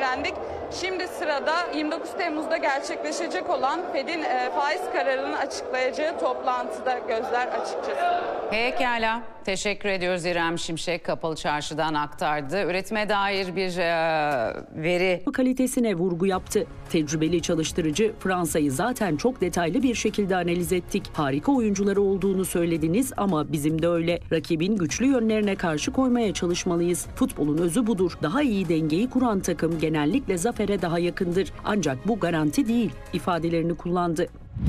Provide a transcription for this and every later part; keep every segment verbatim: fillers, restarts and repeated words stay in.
öğrendik. Şimdi sırada yirmi dokuz Temmuz'da gerçekleşecek olan Fed'in e, faiz kararını açıklayacağı toplantıda gözler açıkçası. Pekala. Teşekkür ediyoruz. İrem Şimşek Kapalı Çarşı'dan aktardı. Üretime dair bir e, veri. Kalitesine vurgu yaptı. Tecrübeli çalıştırıcı Fransa'yı zaten çok detaylı bir şekilde analiz ettik. Harika oyuncuları olduğunu söylediniz ama bizim de öyle. Rakibin güçlü yönlerine karşı koymaya çalışmalıyız. Futbolun özü budur. Daha iyi dengeyi kuran takım genellikle zafere daha yakındır. Ancak bu garanti değil ifadelerini kullandı.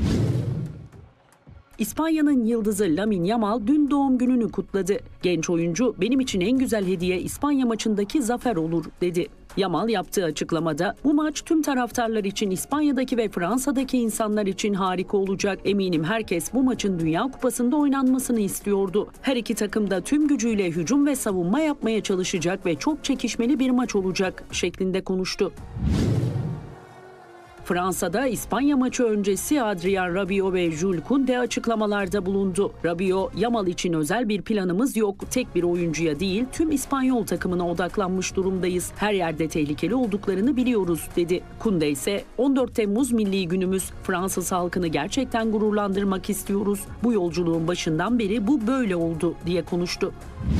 İspanya'nın yıldızı Lamine Yamal dün doğum gününü kutladı. Genç oyuncu benim için en güzel hediye İspanya maçındaki zafer olur dedi. Yamal yaptığı açıklamada bu maç tüm taraftarlar için, İspanya'daki ve Fransa'daki insanlar için harika olacak. Eminim herkes bu maçın Dünya Kupası'nda oynanmasını istiyordu. Her iki takım da tüm gücüyle hücum ve savunma yapmaya çalışacak ve çok çekişmeli bir maç olacak şeklinde konuştu. Fransa'da İspanya maçı öncesi Adrien Rabiot ve Jules Koundé açıklamalarda bulundu. Rabiot, Yamal için özel bir planımız yok. Tek bir oyuncuya değil, tüm İspanyol takımına odaklanmış durumdayız. Her yerde tehlikeli olduklarını biliyoruz dedi. Koundé ise on dört Temmuz milli günümüz. Fransız halkını gerçekten gururlandırmak istiyoruz. Bu yolculuğun başından beri bu böyle oldu diye konuştu.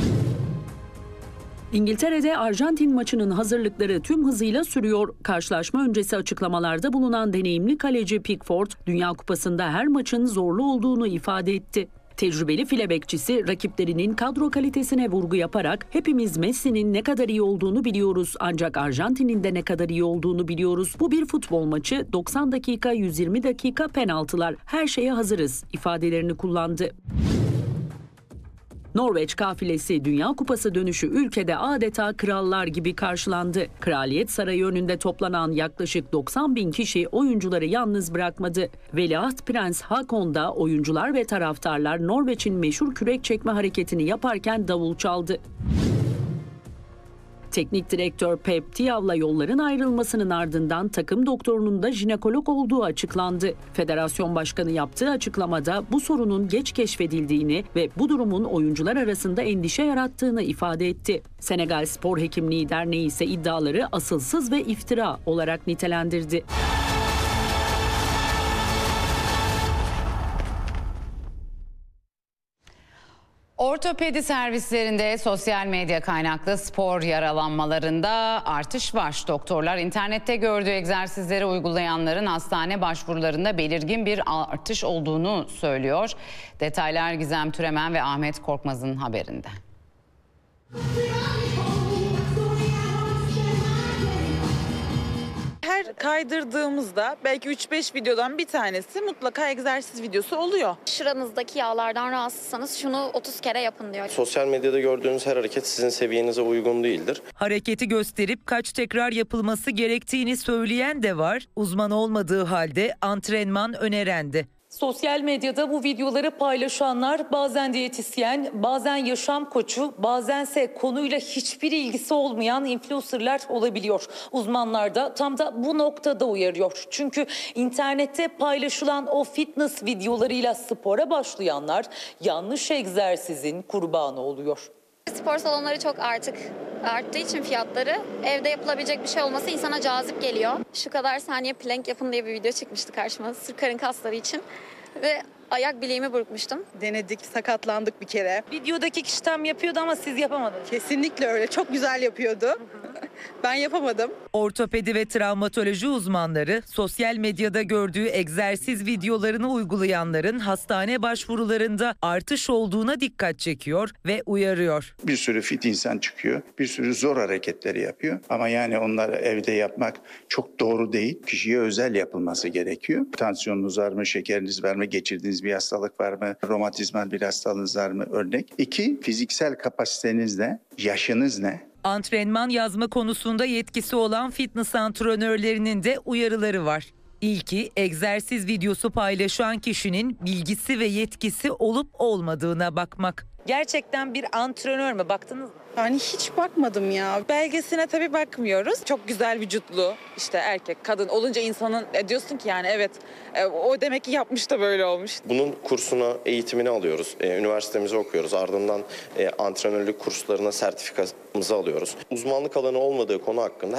İngiltere'de Arjantin maçının hazırlıkları tüm hızıyla sürüyor. Karşılaşma öncesi açıklamalarda bulunan deneyimli kaleci Pickford, Dünya Kupası'nda her maçın zorlu olduğunu ifade etti. Tecrübeli file bekçisi rakiplerinin kadro kalitesine vurgu yaparak hepimiz Messi'nin ne kadar iyi olduğunu biliyoruz ancak Arjantin'in de ne kadar iyi olduğunu biliyoruz. Bu bir futbol maçı, doksan dakika, yüz yirmi dakika penaltılar, her şeye hazırız ifadelerini kullandı. Norveç kafilesi Dünya Kupası dönüşü ülkede adeta krallar gibi karşılandı. Kraliyet Sarayı önünde toplanan yaklaşık doksan bin kişi oyuncuları yalnız bırakmadı. Veliaht Prens Haakon da oyuncular ve taraftarlar Norveç'in meşhur kürek çekme hareketini yaparken davul çaldı. Teknik direktör Pep Thiaw'la yolların ayrılmasının ardından takım doktorunun da jinekolog olduğu açıklandı. Federasyon Başkanı yaptığı açıklamada bu sorunun geç keşfedildiğini ve bu durumun oyuncular arasında endişe yarattığını ifade etti. Senegal Spor Hekimliği Derneği ise iddiaları asılsız ve iftira olarak nitelendirdi. Ortopedi servislerinde sosyal medya kaynaklı spor yaralanmalarında artış var. Doktorlar internette gördüğü egzersizleri uygulayanların hastane başvurularında belirgin bir artış olduğunu söylüyor. Detaylar Gizem Türemen ve Ahmet Korkmaz'ın haberinde. Her kaydırdığımızda belki üç beş videodan bir tanesi mutlaka egzersiz videosu oluyor. Şuranızdaki yağlardan rahatsızsanız şunu otuz kere yapın diyor. Sosyal medyada gördüğünüz her hareket sizin seviyenize uygun değildir. Hareketi gösterip kaç tekrar yapılması gerektiğini söyleyen de var. Uzman olmadığı halde antrenman öneren de. Sosyal medyada bu videoları paylaşanlar bazen diyetisyen, bazen yaşam koçu, bazense konuyla hiçbir ilgisi olmayan influencerlar olabiliyor. Uzmanlar da tam da bu noktada uyarıyor. Çünkü internette paylaşılan o fitness videolarıyla spora başlayanlar yanlış egzersizin kurbanı oluyor. Spor salonları çok artık arttığı için fiyatları, evde yapılabilecek bir şey olması insana cazip geliyor. Şu kadar saniye plank yapın diye bir video çıkmıştı karşıma sırf karın kasları için ve ayak bileğimi burkmuştum. Denedik, sakatlandık bir kere. Videodaki kişi tam yapıyordu ama siz yapamadınız. Kesinlikle öyle. Çok güzel yapıyordu. Ben yapamadım. Ortopedi ve travmatoloji uzmanları sosyal medyada gördüğü egzersiz videolarını uygulayanların hastane başvurularında artış olduğuna dikkat çekiyor ve uyarıyor. Bir sürü fit insan çıkıyor, bir sürü zor hareketleri yapıyor ama yani onları evde yapmak çok doğru değil. Kişiye özel yapılması gerekiyor. Tansiyonunuz var mı, şekeriniz var mı, geçirdiğiniz bir hastalık var mı, romatizmal bir hastalığınız var mı örnek. İki, fiziksel kapasiteniz ne, yaşınız ne? Antrenman yazma konusunda yetkisi olan fitness antrenörlerinin de uyarıları var. İlki, egzersiz videosu paylaşan kişinin bilgisi ve yetkisi olup olmadığına bakmak. Gerçekten bir antrenör mü? Baktınız mı? Yani hiç bakmadım ya. Belgesine tabii bakmıyoruz. Çok güzel vücutlu işte erkek, kadın olunca insanın e, diyorsun ki yani evet e, o demek ki yapmış da böyle olmuş. Bunun kursuna, eğitimini alıyoruz. E, üniversitemizi okuyoruz. Ardından e, antrenörlük kurslarına sertifikamızı alıyoruz. Uzmanlık alanı olmadığı konu hakkında